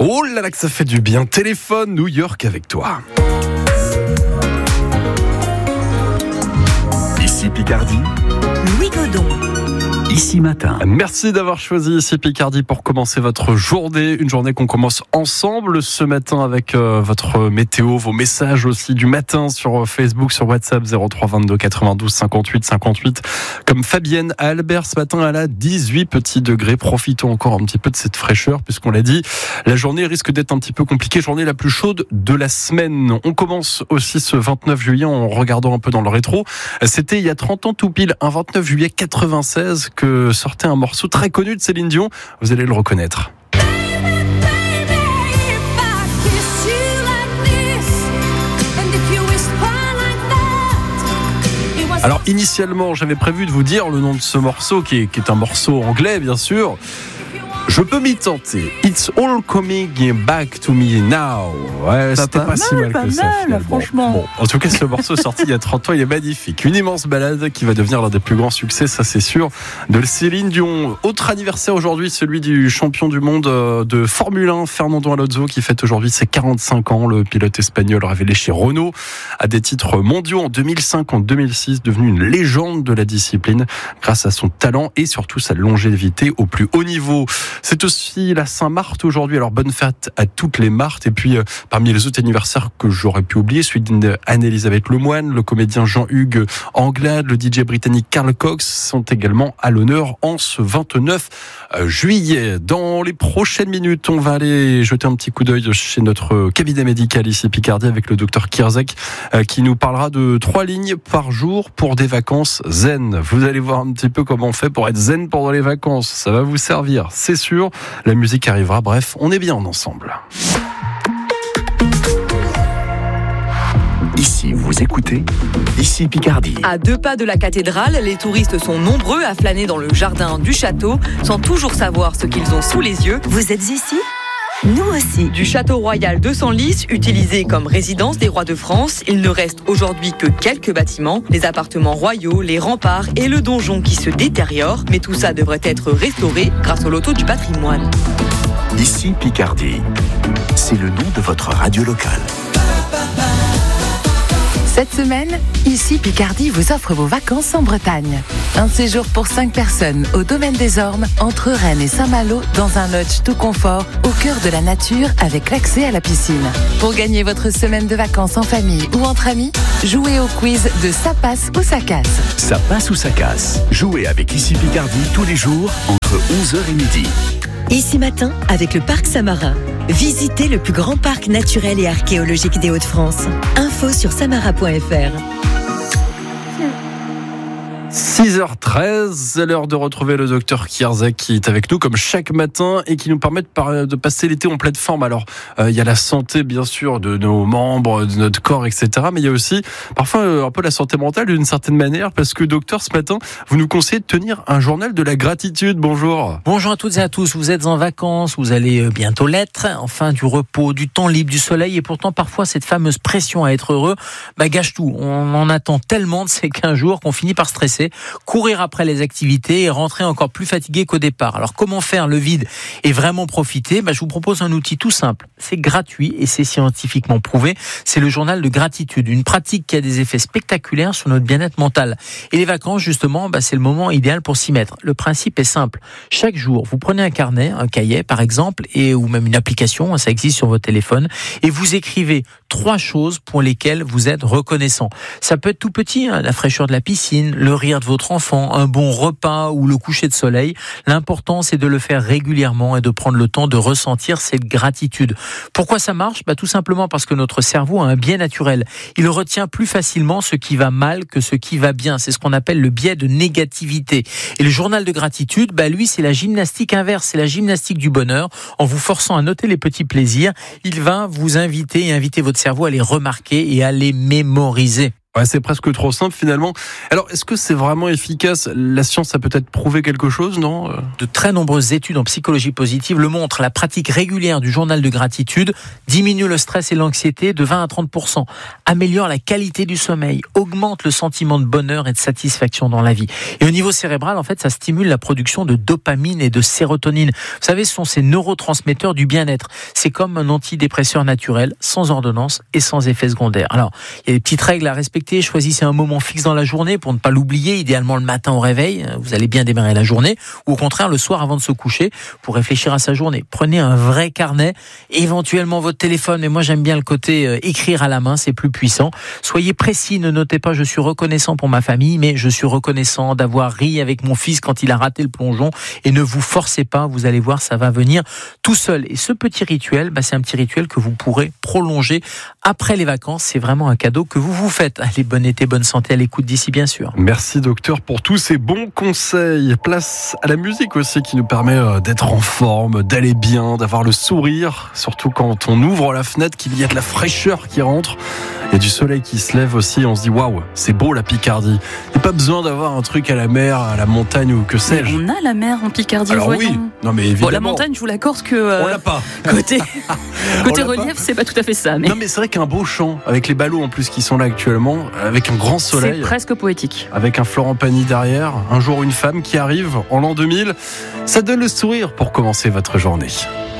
Oh là là que ça fait du bien. Téléphone New York avec toi. Ici Picardie, Louis Godon. Ici Matin. Merci d'avoir choisi Ici Picardie pour commencer votre journée. Une journée qu'on commence ensemble ce matin avec votre météo, vos messages aussi du matin sur Facebook, sur WhatsApp 03 22 92 58 58. Comme Fabienne à Albert ce matin, elle a 18 petits degrés. Profitons encore un petit peu de cette fraîcheur puisqu'on l'a dit, la journée risque d'être un petit peu compliquée. Journée la plus chaude de la semaine. On commence aussi ce 29 juillet en regardant un peu dans le rétro. C'était il y a 30 ans tout pile, un 29 juillet 96 que sortait un morceau très connu de Céline Dion. Vous allez le reconnaître. Alors initialement, j'avais prévu de vous dire le nom de ce morceau qui est un morceau anglais bien sûr. Je peux m'y tenter. It's all coming back to me now. Ouais, c'était pas si mal que ça. Franchement. Bon, en tout cas, ce morceau sorti il y a 30 ans, il est magnifique. Une immense balade qui va devenir l'un des plus grands succès, ça c'est sûr, de Céline Dion. Autre anniversaire aujourd'hui, celui du champion du monde de Formule 1, Fernando Alonso, qui fête aujourd'hui ses 45 ans. Le pilote espagnol révélé chez Renault a des titres mondiaux en 2005, en 2006, devenu une légende de la discipline grâce à son talent et surtout sa longévité au plus haut niveau. C'est aussi la Saint-Marthe aujourd'hui, alors bonne fête à toutes les Marthes. Et puis parmi les autres anniversaires que j'aurais pu oublier, celui d'Anne-Elisabeth Lemoine, le comédien Jean-Hugues Anglade, le DJ britannique Carl Cox sont également à l'honneur en ce 29 juillet. Dans les prochaines minutes, on va aller jeter un petit coup d'œil chez notre cabinet médical ici Picardie avec le docteur Kierzek qui nous parlera de 3 lignes par jour pour des vacances zen. Vous allez voir un petit peu comment on fait pour être zen pendant les vacances. Ça va vous servir, c'est sûr. La musique arrivera, bref, on est bien ensemble. Ici, vous écoutez Ici Picardie. À 2 pas de la cathédrale, les touristes sont nombreux à flâner dans le jardin du château sans toujours savoir ce qu'ils ont sous les yeux. Vous êtes ici ? Nous aussi. Du château royal de Senlis, utilisé comme résidence des rois de France, il ne reste aujourd'hui que quelques bâtiments, les appartements royaux, les remparts et le donjon qui se détériorent. Mais tout ça devrait être restauré grâce au loto du patrimoine. Ici Picardie. C'est le nom de votre radio locale. Cette semaine, Ici Picardie vous offre vos vacances en Bretagne. Un séjour pour 5 personnes au domaine des Ormes, entre Rennes et Saint-Malo, dans un lodge tout confort, au cœur de la nature, avec l'accès à la piscine. Pour gagner votre semaine de vacances en famille ou entre amis, jouez au quiz de Ça passe ou ça casse. Ça passe ou ça casse. Jouez avec Ici Picardie tous les jours entre 11h et midi. Ici Matin, avec le Parc Samarin. Visitez le plus grand parc naturel et archéologique des Hauts-de-France. Info sur samara.fr. 6h13, c'est l'heure de retrouver le docteur Kierzek qui est avec nous comme chaque matin et qui nous permet de passer l'été en pleine forme. Alors, il y a la santé bien sûr de nos membres, de notre corps, etc. Mais il y a aussi parfois un peu la santé mentale d'une certaine manière parce que docteur, ce matin, vous nous conseillez de tenir un journal de la gratitude. Bonjour. Bonjour à toutes et à tous, vous êtes en vacances, vous allez bientôt l'être, enfin du repos, du temps libre, du soleil et pourtant parfois cette fameuse pression à être heureux gâche tout. On en attend tellement de ces 15 jours qu'on finit par stresser, courir après les activités et rentrer encore plus fatigué qu'au départ. Alors comment faire le vide et vraiment profiter ? Je vous propose un outil tout simple, c'est gratuit et c'est scientifiquement prouvé, c'est le journal de gratitude, une pratique qui a des effets spectaculaires sur notre bien-être mental. Et les vacances justement, c'est le moment idéal pour s'y mettre. Le principe est simple, chaque jour vous prenez un carnet, un cahier par exemple, ou même une application, ça existe sur votre téléphone, et vous écrivez 3 choses pour lesquelles vous êtes reconnaissant. Ça peut être tout petit, la fraîcheur de la piscine, le rire de votre enfant, un bon repas ou le coucher de soleil. L'important, c'est de le faire régulièrement et de prendre le temps de ressentir cette gratitude. Pourquoi ça marche ? Tout simplement parce que notre cerveau a un biais naturel. Il retient plus facilement ce qui va mal que ce qui va bien. C'est ce qu'on appelle le biais de négativité. Et le journal de gratitude, lui, c'est la gymnastique inverse, c'est la gymnastique du bonheur. En vous forçant à noter les petits plaisirs, il va vous inviter et inviter votre cerveau à les remarquer et à les mémoriser. Ouais, c'est presque trop simple finalement. Alors, est-ce que c'est vraiment efficace ? La science a peut-être prouvé quelque chose, non ? De très nombreuses études en psychologie positive le montrent. La pratique régulière du journal de gratitude diminue le stress et l'anxiété de 20 à 30%, améliore la qualité du sommeil, augmente le sentiment de bonheur et de satisfaction dans la vie. Et au niveau cérébral, en fait, ça stimule la production de dopamine et de sérotonine. Vous savez, ce sont ces neurotransmetteurs du bien-être. C'est comme un antidépresseur naturel, sans ordonnance et sans effet secondaire. Alors, il y a des petites règles à respecter. Choisissez un moment fixe dans la journée pour ne pas l'oublier, idéalement le matin au réveil, vous allez bien démarrer la journée, ou au contraire le soir avant de se coucher pour réfléchir à sa journée. Prenez un vrai carnet, éventuellement votre téléphone, mais moi j'aime bien le côté écrire à la main, c'est plus puissant. Soyez précis, ne notez pas je suis reconnaissant pour ma famille, mais je suis reconnaissant d'avoir ri avec mon fils quand il a raté le plongeon, et ne vous forcez pas, vous allez voir, ça va venir tout seul. Et ce petit rituel, c'est un petit rituel que vous pourrez prolonger après les vacances, c'est vraiment un cadeau que vous vous faites. Allez, bon été, bonne santé à l'écoute d'ici, bien sûr. Merci docteur pour tous ces bons conseils. Place à la musique aussi qui nous permet d'être en forme, d'aller bien, d'avoir le sourire. Surtout quand on ouvre la fenêtre, qu'il y a de la fraîcheur qui rentre. Il y a du soleil qui se lève aussi. On se dit waouh, c'est beau la Picardie. Il n'y a pas besoin d'avoir un truc à la mer, à la montagne ou que sais-je. On a la mer en Picardie. Alors voyons. oui, non mais évidemment. Bon, la montagne, je vous l'accorde que on l'a pas. Côté l'a relief, c'est pas tout à fait ça. Mais non mais c'est vrai qu'un beau champ avec les ballots en plus qui sont là actuellement, avec un grand soleil. C'est presque poétique. Avec un Florent Pagny derrière, un jour une femme qui arrive en l'an 2000, ça donne le sourire pour commencer votre journée.